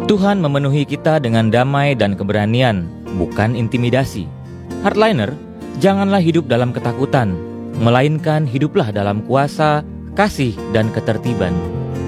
Tuhan memenuhi kita dengan damai dan keberanian, bukan intimidasi. Hardliner, janganlah hidup dalam ketakutan, melainkan hiduplah dalam kuasa, kasih, dan ketertiban.